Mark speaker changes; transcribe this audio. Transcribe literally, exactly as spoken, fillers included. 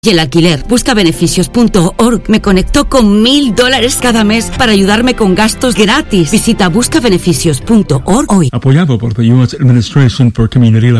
Speaker 1: y el alquiler. Busca beneficios punto org me conectó con mil dólares cada mes para ayudarme con gastos gratis. Visita busca beneficios punto org hoy.
Speaker 2: Apoyado por the U S Administration for Community